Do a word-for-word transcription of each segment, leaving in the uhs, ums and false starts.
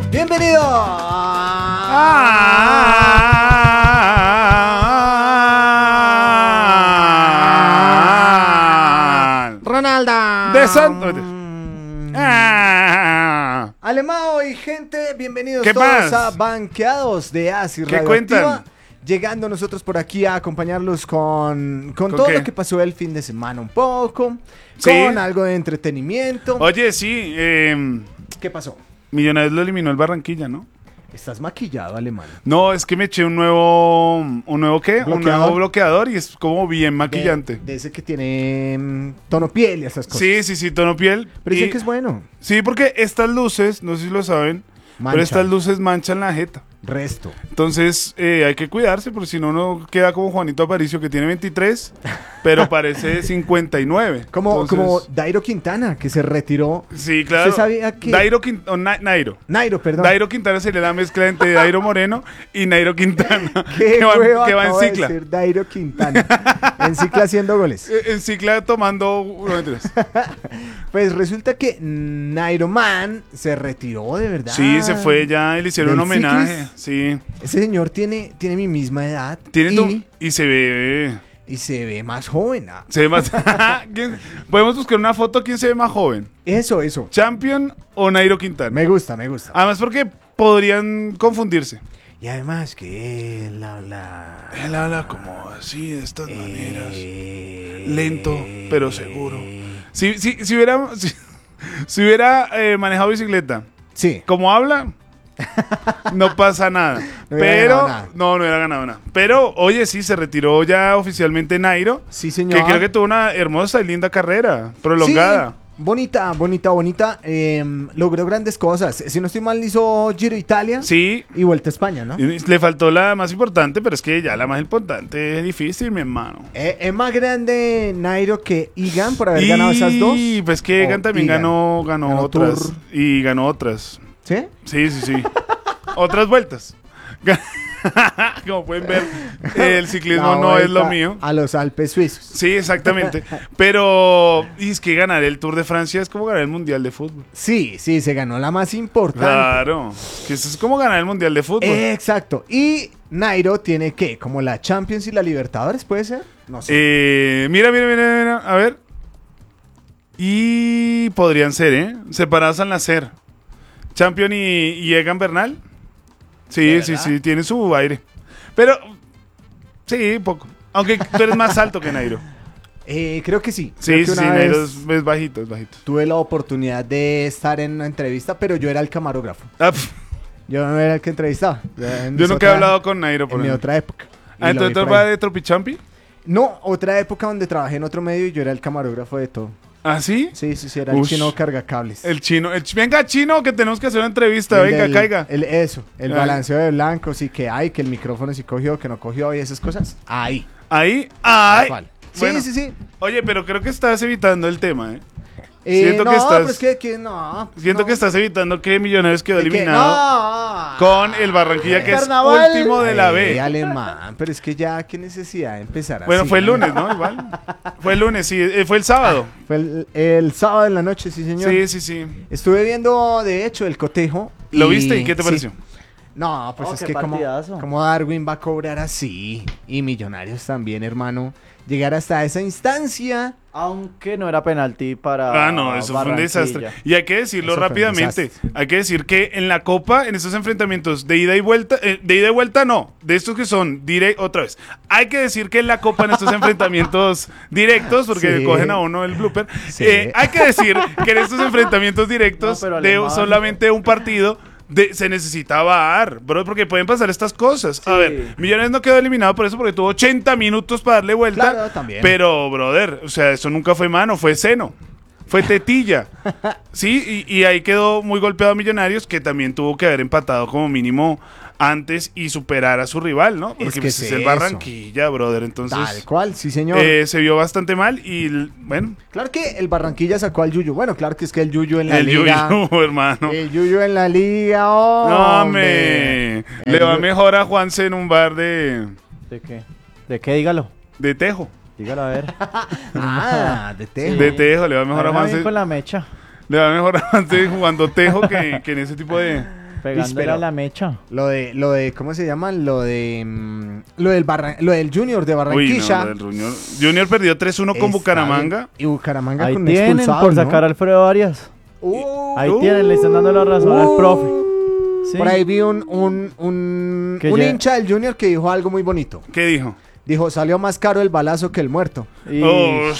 Bienvenido a... Ronaldo de Santos. Ah. Alemao y gente, bienvenidos ¿Qué todos más? a Banqueados de Asi ¿Qué Radioactiva. cuentan? Llegando nosotros por aquí a acompañarlos con, con ¿Con todo qué? lo que pasó el fin de semana un poco, Sí. con algo de entretenimiento. Oye, sí, eh, ¿Qué pasó? Millonarios lo eliminó el Barranquilla, ¿no? Estás maquillado, alemán. No, es que me eché un nuevo, ¿un nuevo qué? Un ¿Bloqueador? nuevo bloqueador y es como bien maquillante. De, de ese que tiene mm, tono piel y esas cosas. Sí, sí, sí, tono piel. Pero dicen Y- que es bueno. Sí, porque estas luces, no sé si lo saben, pero Manchan. estas luces manchan la jeta. Resto. Entonces eh, hay que cuidarse porque si no uno queda como Juanito Aparicio que tiene veintitrés, pero parece cincuenta y nueve. Como, Entonces, como Dairo Quintana, que se retiró. Sí, claro. ¿Usted sabía que- Dairo Quintana, o Na- Nairo. Nairo, perdón. Dairo Quintana sería la mezcla entre Dairo Moreno y Nairo Quintana. ¿Qué que va, hueva que va en acabo de cicla. decir Dairo Quintana. En cicla haciendo goles. Eh, En cicla tomando... no, mentiras. Pues resulta que Nairo Man se retiró de verdad. Sí, se fue ya y le hicieron ¿Del un homenaje. ciclis? Sí. Ese señor tiene, tiene mi misma edad. Tiene y, tu- y se ve... y se ve más joven. ah. Se ve más... ¿Quién- Podemos buscar una foto. ¿Quién se ve más joven? Eso, eso. ¿Champion o Nairo Quintana? Me gusta, me gusta. Además porque podrían confundirse. Y además que él habla... Él habla como así, de estas maneras. eh, Lento, pero seguro. Si, si, si hubiera, si, si hubiera eh, manejado bicicleta, Sí. como habla, no pasa nada. No hubiera Pero, ganado nada. no, no hubiera ganado nada. Pero, oye, sí, se retiró ya oficialmente Nairo. Sí, señor. Que creo que tuvo una hermosa y linda carrera, prolongada. Sí, bonita, bonita, bonita. Eh, logró grandes cosas. Si no estoy mal, hizo Giro Italia Sí, y Vuelta a España, ¿no? y le faltó la más importante, pero es que ya la más importante es difícil, mi hermano. Eh, es más grande Nairo que Egan por haber ganado esas dos. Y pues que Egan O también Egan. ganó, ganó, Ganó otras. Tour. Y ganó otras. ¿Sí? Sí, sí, sí. Otras vueltas. Como pueden ver, el ciclismo La no es lo vuelta mío. A los Alpes suizos. Sí, exactamente. Pero y es que ganar el Tour de Francia es como ganar el Mundial de Fútbol. Sí, sí, se ganó la más importante. Claro. Que eso es como ganar el Mundial de Fútbol. Eh, exacto. Y Nairo tiene que, como la Champions y la Libertadores, ¿puede ser? No sé. Eh, mira, mira, mira, mira. A ver. Y podrían ser, ¿eh? Separadas al nacer. Champion y, y Egan Bernal. Sí, ¿De sí, verdad? sí, tiene su aire. Pero, sí, poco. Aunque tú eres más alto que Nairo. Eh, creo que sí. Sí, Creo que sí, sí, una Nairo vez es, es bajito, es bajito. tuve la oportunidad de estar en una entrevista, pero yo era el camarógrafo. Ah, pf, Yo no era el que entrevistaba. En yo mis nunca he otra- hablado con Nairo. En Por mi ejemplo. otra época. Y Ah, lo entonces vi tú por vas ahí. de Tropichampi. No, otra época donde trabajé en otro medio y yo era el camarógrafo de todo. ¿Ah, sí? Sí, sí, sí, era el Ush. chino cargacables. El chino. El, ch- venga, chino, que tenemos que hacer una entrevista. El Venga, del- caiga. el- eso, el Ay. balanceo de blancos y que hay, que el micrófono sí cogió, que no cogió y esas cosas. Ahí. Ahí. ¡Ay! Tal cual. Sí, Bueno. sí, sí. Oye, pero creo que estás evitando el tema, ¿eh? Eh, Siento no, que estás- pero es que, que no. Siento no. que estás evitando que Millonarios quedó ¿De qué? eliminado No. con el Barranquilla, que Carnaval. es último de la Ay, B. alemán, pero es que ya, qué necesidad de empezar Bueno, así, fue el lunes, ¿no? Igual. Fue el lunes, sí. eh, Fue el sábado. Fue el, el sábado en la noche, sí, señor. Sí, sí, sí. Estuve viendo, de hecho, el cotejo. ¿Lo viste y qué te sí. pareció? No, pues Oh, es qué que como, partidazo. como Darwin va a cobrar así. Y Millonarios también, hermano. Llegar hasta esa instancia. Aunque no era penalti para Ah, no, eso fue un Barranquilla. desastre. Y hay que decirlo Eso fue un rápidamente. desastre. Hay que decir que en la Copa, en estos enfrentamientos de ida y vuelta, eh, de ida y vuelta no, de estos que son directos, otra vez. Hay que decir que en la Copa, en estos enfrentamientos directos, porque Sí. cogen a uno el blooper, Sí. eh, hay que decir que en estos enfrentamientos directos No, pero de alemán. solamente un partido, de- se necesita V A R, bro, porque pueden pasar estas cosas. A Sí. ver, Millonarios no quedó eliminado por eso, porque tuvo ochenta minutos para darle vuelta. Claro, también. Pero, brother, o sea, eso nunca fue mano, fue seno. Fue tetilla. Sí, y, y ahí quedó muy golpeado Millonarios, que también tuvo que haber empatado como mínimo antes y superar a su rival, ¿no? Porque que pues, es es el eso. Barranquilla, brother. Entonces, Tal cual, sí, señor. eh, se vio bastante mal y, bueno, Claro que el Barranquilla sacó al Yuyu. Bueno, claro que es que el Yuyu en la el liga. Yuyu, hermano. El Yuyu en la liga, oh, No, me. El Le va Yu- mejor a Juanse en un bar de, ¿De qué? ¿De qué? Dígalo. de Tejo. Dígalo a ver. Ah, de Tejo. De Tejo, le va mejor a Ahora bien Juanse. con la mecha. Le va mejor a Juanse jugando Tejo que, que en ese tipo de, Pegándole pero- a la mecha. Lo de, lo de, ¿cómo se llama? Lo de, mm, lo del Barra- lo del Junior de Uy, Barranquilla. no, del Junior. Junior perdió tres uno con Está Bucaramanga. bien. Y Bucaramanga Ahí con un tienen expulsado, por ¿no? sacar a Alfredo Arias. Uh, Ahí Uh, tienen, le están dando la razón al uh, profe. Sí. Por ahí vi un, un, un, Que un ya- hincha del Junior que dijo algo muy bonito. ¿Qué dijo? Dijo, salió más caro el balazo que el muerto. Y, Oh,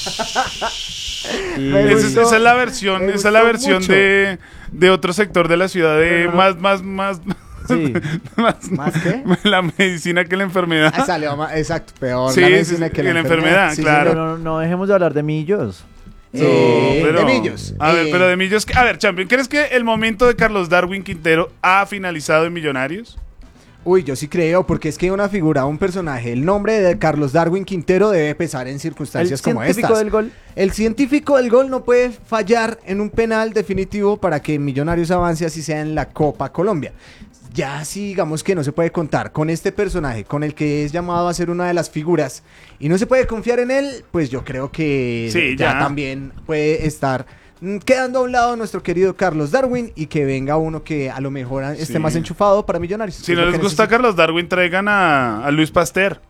y- Me esa, gustó- esa es la versión, me esa es la gustó versión mucho. de, de otro sector de la ciudad de Ajá. más, más, más, sí. más, ¿Más qué? la medicina que la enfermedad. Ah, salió más, exacto, peor Sí, la sí, medicina sí, que que la la enfermedad. enfermedad, Sí, claro. Pero no, no dejemos de hablar de Millos. Sí, No, pero- de Millos. A ver, Eh, pero de Millos. A ver, Champion, ¿crees que el momento de Carlos Darwin Quintero ha finalizado en Millonarios? Uy, yo sí creo, porque es que una figura, un personaje, el nombre de Carlos Darwin Quintero debe pesar en El circunstancias como científico estas. del gol. El científico del gol no puede fallar en un penal definitivo para que Millonarios avance, así sea en la Copa Colombia. Ya sí, digamos que no se puede contar con este personaje, con el que es llamado a ser una de las figuras, y no se puede confiar en él, pues yo creo que Sí, ya, ya. también puede estar mm, quedando a un lado nuestro querido Carlos Darwin y que venga uno que a lo mejor esté Sí. más enchufado para Millonarios. Si Es no lo les que gusta necesita. Carlos Darwin, traigan a, a Luis Pasteur.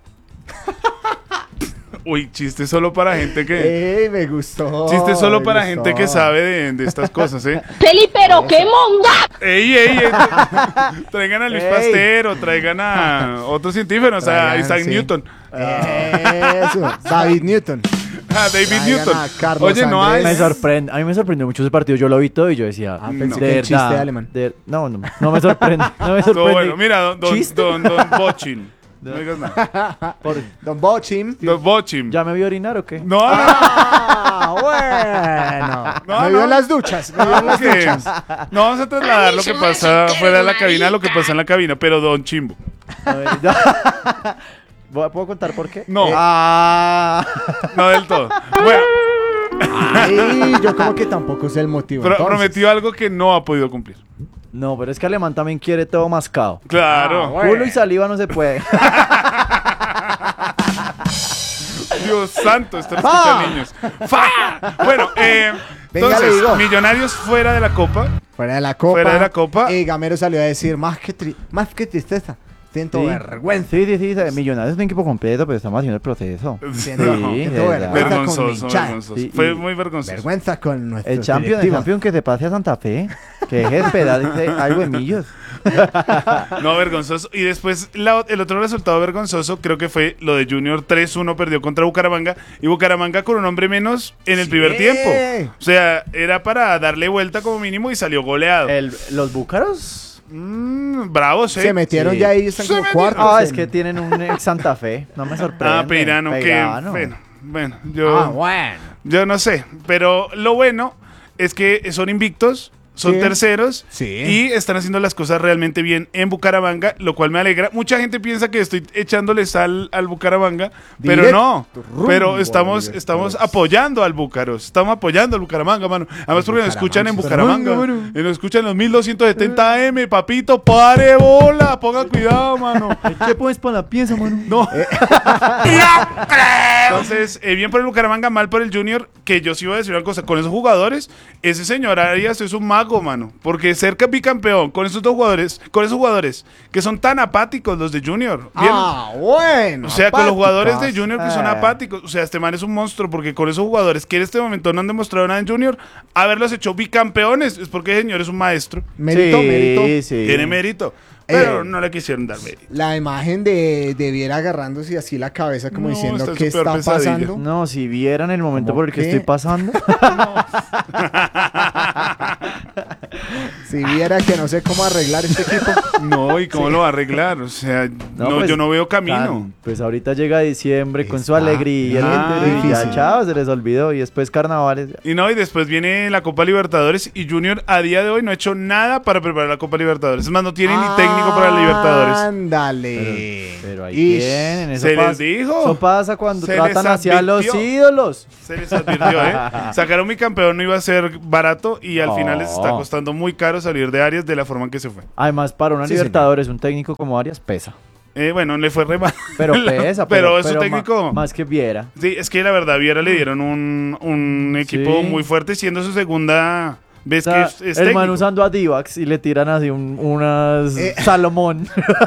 Uy, chiste solo para gente que... ¡Ey, me gustó! Chiste solo me para gustó. gente que sabe de, de estas cosas, ¿eh? Felipe, pero qué monda. ¡Ey, ey! ey. Traigan a Luis Ey. Pasteur o traigan a otros científicos, o sea, a Traigan, Isaac sí. Newton, Eso, David Newton. a David Traigan Newton. a Carlos Oye, no hay... Andrés. Me sorprende, a mí me sorprendió mucho ese partido. Yo lo vi todo y yo decía, Ah, pensé de que el verdad, chiste alemán. de- no, no, no me sorprende. No me No, sorprende. bueno, mira, don, don, ¿Chiste? don, don Bochin. No digas nada. Por- Don Bochim. Don Bochin. ¿Ya me vio orinar o qué? No, no, Ah, bueno. No, me vio no. en las duchas. Me vio en no, las que- duchas. no vamos a trasladar lo que pasa fuera de la cabina, lo que pasa en la cabina, pero Don Chimbo. A ver, ya. ¿Puedo contar por qué? No. Eh, ah. No del todo. Bueno, Ay, yo como que tampoco sé el motivo. pro- entonces. prometió algo que no ha podido cumplir. No, pero es que Alemán también quiere todo mascado. Claro. Ah, bueno. Culo y saliva no se puede. Dios santo, están ¡Fa! escuchando niños. ¡Fa! Bueno, eh, Venga, le entonces, digo. Millonarios fuera de la Copa. Fuera de la copa. Fuera de la copa. Y Gamero salió a decir, más que, tri- más que tristeza, siento Sí. vergüenza. Sí, sí, sí. sí, Millonarios es un equipo completo, pero estamos haciendo el proceso. Siento, Sí, siento de vergüenza verdad. con mi Vergonzoso, hinchada. vergonzoso. Sí, Fue y- muy vergonzoso. Vergüenza con nuestro El champion, el champion que se pase a Santa Fe. Que deje de esperar ese- algo de Millos. No, vergonzoso. Y después la- el otro resultado vergonzoso creo que fue lo de Junior tres uno perdió contra Bucaramanga. Y Bucaramanga con un hombre menos en el Sí. primer tiempo. O sea, era para darle vuelta como mínimo y salió goleado. El- los búcaros. Mm, bravo, sí. Se metieron Sí. ya ahí, están Se como metieron. cuartos. Ah, en- es que tienen un ex Santa Fe. No me sorprende. Ah, Peirano, que Peirano. bueno, bueno, yo, Ah, bueno. yo no sé. Pero lo bueno es que son invictos. Son Sí. terceros Sí. y están haciendo las cosas realmente bien en Bucaramanga, lo cual me alegra. Mucha gente piensa que estoy echándole sal al Bucaramanga, pero Directo no. rumbo Pero a estamos, Libertadores. estamos apoyando al Búcaros. Estamos apoyando al Bucaramanga, mano. Además, porque nos escuchan en Bucaramanga, Bucaramanga. mano. Y nos escuchan en los mil doscientos setenta eme, papito. Pare bola. Ponga cuidado, mano. ¿Qué pones para la pieza, mano? No. Entonces, eh, bien por el Bucaramanga, mal por el Junior, que yo sí voy a decir una cosa, con esos jugadores, ese señor Arias es un mago, mano, porque ser bicampeón con esos dos jugadores, con esos jugadores que son tan apáticos los de Junior, ¿vieron? Ah, bueno. O sea, con los jugadores de apáticos. Junior que son Ah. apáticos. O sea, este man es un monstruo porque con esos jugadores que en este momento no han demostrado nada en Junior, haberlos hecho bicampeones es porque el señor es un maestro. Mérito, sí, mérito. sí. Tiene mérito. Pero Eh. no le quisieron dar mérito. La imagen de, de Viera agarrándose así la cabeza como No, diciendo está en qué su peor está pesadilla. pasando. No, si vieran el momento ¿Cómo por el que qué? estoy pasando. Si viera que no sé cómo arreglar este equipo. No, ¿y cómo lo va a arreglar? O sea, no, pues, yo no veo camino. tan- Pues ahorita llega diciembre con su Está alegría. bien y ya, difícil. chao, se les olvidó. Y después carnavales. Y no, y después viene la Copa Libertadores y Junior a día de hoy no ha hecho nada para preparar la Copa Libertadores. Es más, no tiene ni técnico para la Libertadores. Ándale. Pero, pero ahí Ish. tienen. Eso Se les pasa, dijo. Eso pasa cuando Se tratan les hacia los advirtió. ídolos. Se les advirtió, ¿eh? Sacaron mi campeón, no iba a ser barato y al final les está Oh. costando muy caro salir de Arias de la forma en que se fue. Además, para una Sí, Libertadores, un técnico como Arias pesa. Eh, bueno, le fue re mal. Pero pesa, pero, pero es un pero técnico. ma- más que Viera. Sí, es que la verdad, Viera le dieron un, un equipo Sí. muy fuerte, siendo su segunda ves O sea, que es, es el man técnico. usando a Divax y le tiran así un, unas Eh. Salomón.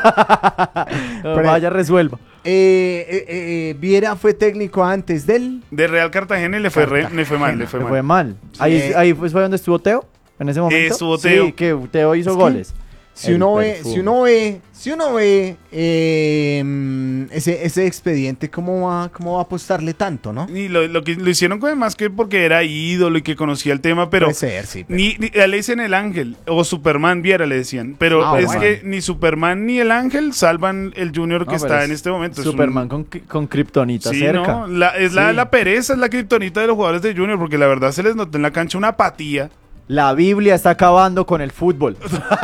Vaya, resuelva. Eh, eh, eh, Viera fue técnico antes del... De Real Cartagena y le fue, re- le fue mal, le fue Le mal. fue mal. Ahí, Eh. ahí fue donde estuvo Teo, en ese momento. estuvo Teo. Sí, que Teo hizo Es que- goles. Si El uno, ve, perfume. si uno ve, si uno ve eh, mm, ese, ese expediente, ¿cómo va, cómo va a apostarle tanto, no? Y lo, lo que lo hicieron con más que porque era ídolo y que conocía el tema, pero Puede ser, sí. pero- ni, ni le dicen el ángel o Superman Viera le decían, pero Ah, es bueno. que ni Superman ni el ángel salvan el Junior que No, pero está es en este momento. Es un- Superman con, con Kryptonita Sí, cerca. no, la, es la, Sí. la pereza, es la kriptonita de los jugadores de Junior, porque la verdad se les notó en la cancha una apatía. La Biblia está acabando con el fútbol.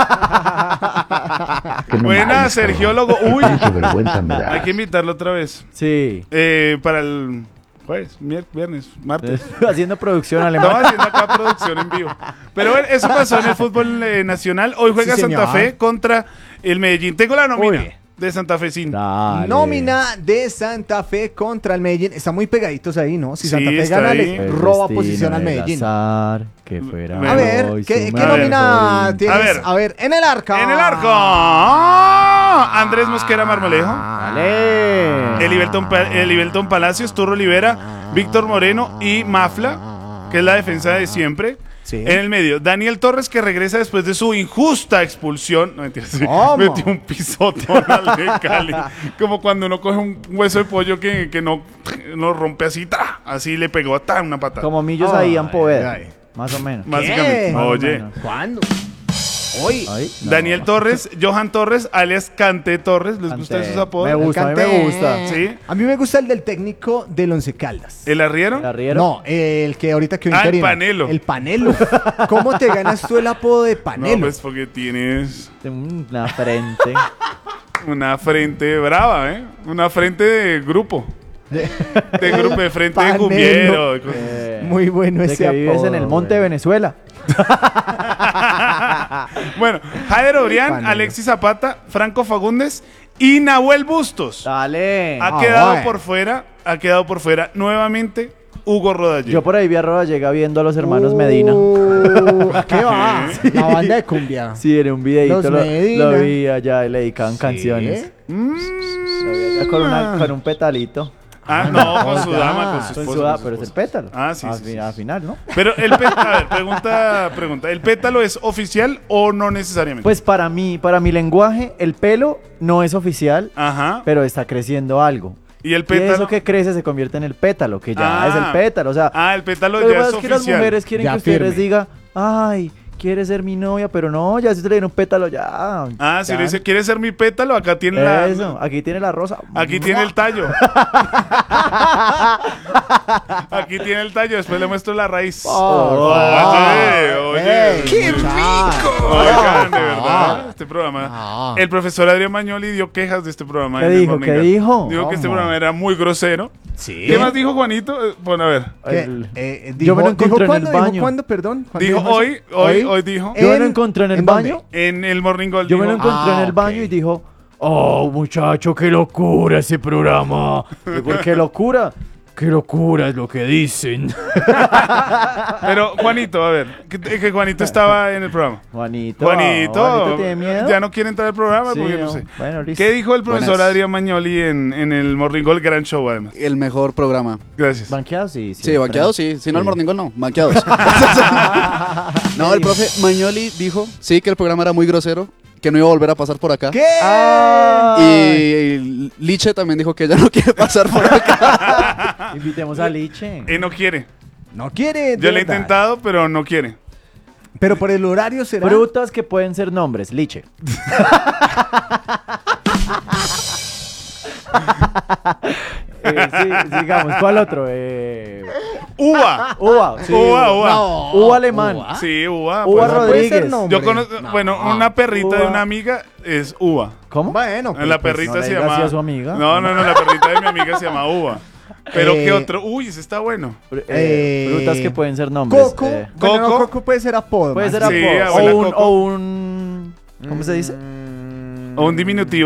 Que no Buena, mames, Sergiólogo. cabrón. Uy, Mucha vergüenza me da. hay que invitarlo otra vez. Sí. Eh, para el jueves, mier- viernes, martes. Haciendo producción Estamos alemana. haciendo acá producción en vivo. Pero bueno, eso pasó en el fútbol eh, nacional. Hoy juega Sí, Santa señor. Fe contra el Medellín. Tengo la nómina Uy. de Santa Fe sin. Dale. Nómina de Santa Fe contra el Medellín. Están muy pegaditos ahí, ¿no? Si Sí, Santa Fe está gana, ahí. le El roba destino posición al del Medellín. azar, que fuera A A ver, hoy ¿qué, su qué A ver. nómina mejor tienes? A ver. A ver, en el arco. En el arco. ¡Ah! Andrés Mosquera Marmolejo. Dale. Elivelton, Pa- Elivelton Palacios, Turro Olivera, Víctor Moreno y Mafla, que es la defensa de siempre. Sí. En el medio, Daniel Torres, que regresa después de su injusta expulsión. No, mentira, sí, ¿Cómo? metió un pisotón al de Cali. Como cuando uno coge un hueso de pollo que, que no, no rompe así, ¡tra! Así le pegó ¡ta! Una patada. Como Millos Ay, ahí en Poveda. ay. Más o menos. Básicamente. ¿Qué? Más o Oye, menos. ¿Cuándo? Hoy. Ay, no. Daniel Torres, Johan Torres, alias Cante Torres. ¿Les gustan Ante- esos apodos? Me gusta, a mí me Canté. gusta. Sí. A mí me gusta el del técnico del Once Caldas. ¿El arriero? ¿El arriero? No, el que ahorita quedó Ah, el interino. Panelo. El Panelo. ¿Cómo te ganas tú el apodo de No, Panelo? pues porque tienes Una frente. una frente brava, ¿eh? Una frente de grupo. De grupo, de frente de Panelo. cumbiero. de cosas. Eh, Muy bueno de ese que vives apodo, en el monte de güey. Venezuela. Bueno, Jairo Orián, Panelo. Alexis Zapata, Franco Fagundes y Nahuel Bustos. Dale. Ha Ah, quedado bueno. por fuera, ha quedado por fuera nuevamente Hugo Rodallega. Yo por ahí vi a Roda llega viendo a los hermanos Medina. Uh, ¿Qué va? La banda de cumbia. Sí, era un videito. Los Lo, Medina. lo vi allá y le dedicaban canciones. Mm. Lo vi allá con, una- con un petalito. Ah, no, con su ya. dama, con su Con esposa. su- ah, con su pero es el esposa. pétalo. Ah, sí, Al sí, fin- sí, Al sí. final, ¿no? Pero el pétalo, a ver, pregunta, pregunta. ¿El pétalo es oficial o no necesariamente? Pues para mí, para mi lenguaje, el pelo no es oficial, Ajá. pero está creciendo algo. ¿Y el Y pétalo? eso que crece se convierte en el pétalo, que ya Ah. es el pétalo. O sea, Ah, el pétalo lo que ya pasa es es que las oficial. mujeres quieren Ya que usted les firme. diga, ay, quiere ser mi novia, pero no, ya si usted le dieron un pétalo, ya. Ah, si ya. le dice, ¿quieres ser mi pétalo? Acá tiene la... Eso, aquí tiene la rosa. Aquí tiene el tallo. Aquí tiene el tallo, después le muestro la raíz. Oh, oye, oye. ¡Ey, ¡Qué rico! Oigan, de verdad, este programa. Ah. El profesor Adrián Magnoli dio quejas de este programa. ¿Qué en el dijo? Morning ¿Qué Gag. dijo? Dijo que este ¿Cómo? programa era muy grosero. Sí. ¿Qué más dijo Juanito? Eh, Bueno, a ver. ¿Qué? El- Eh, eh, Yo me lo dijo- encontré dijo en el cuándo, dijo baño. cuándo, perdón. ¿Cuándo Dijo eso? hoy, hoy, hoy dijo. Yo me lo ¿En- encontré en el en dónde? baño. En el Morning Gold Yo me lo dijo, encontré Ah, en el baño ok. y dijo, oh, muchacho, qué locura ese programa. Yo, ¿por qué locura? Qué locura es lo que dicen. Pero Juanito, a ver, que, que Juanito estaba en el programa. Juanito. Juanito, Juanito, ¿tiene miedo? ya no quiere entrar al programa Sí, porque no no. sé. Bueno, listo. ¿Qué dijo el profesor Buenas. Adrián Magnoli en, en el Morning Gold Gran Show, además? El mejor programa. Gracias. ¿Banqueados? Sí, Sí, banqueados, sí. Si no, el Morning Call, no. Banqueados. No, el profe Magnoli dijo, sí, que el programa era muy grosero, que no iba a volver a pasar por acá. ¿Qué? Ah, Y Liche también dijo que ya no quiere pasar por acá. invitemos a Liche. Él no quiere. No quiere. de Yo le he verdad. intentado, pero no quiere. Pero por el horario será. Frutas que pueden ser nombres, Liche. Eh, sí, sigamos. ¿Cuál otro? Eh, Uva. uva. Sí, Uva, uva. No, Uva alemán. uva. Sí, uva. Uva pues. No puede ser Rodríguez. nombre. Yo conozco, No. bueno, una perrita de Uva. una amiga es Uva. ¿Cómo? Bueno, pero la pues, perrita no le se digas llama. así a su amiga. No, no, no, la perrita de mi amiga se llama Uva. Pero Eh, qué otro. Uy, ese está bueno. Eh, Eh, frutas que pueden ser nombres. Coco. eh, Bueno, no, Coco. Coco puede ser apodo. puede más ser Sí, apodo. abuela o, un, Coco. o un... ¿Cómo se dice? Mm, O un diminutivo.